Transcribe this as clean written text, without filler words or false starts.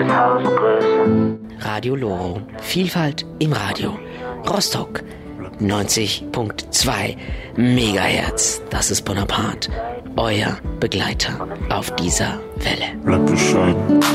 Radio Loro. Vielfalt im Radio. Rostock 90.2 Megahertz. Das ist Bonaparte. Euer Begleiter auf dieser Welle. Bleibt bescheiden.